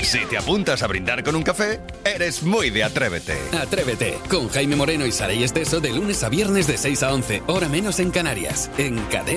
Si te apuntas a brindar con un café, eres muy de Atrévete. Atrévete, con Jaime Moreno y Saray Esteso de lunes a viernes de 6 a 11, hora menos en Canarias, en Cadena.